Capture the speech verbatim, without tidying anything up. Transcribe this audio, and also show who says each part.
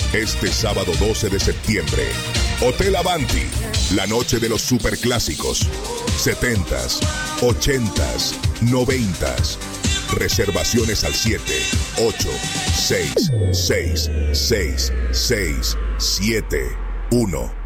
Speaker 1: Este sábado doce de septiembre, Hotel Avanti, la noche de los superclásicos, setentas, ochentas, noventas. Reservaciones al siete ocho seis seis seis seis siete uno.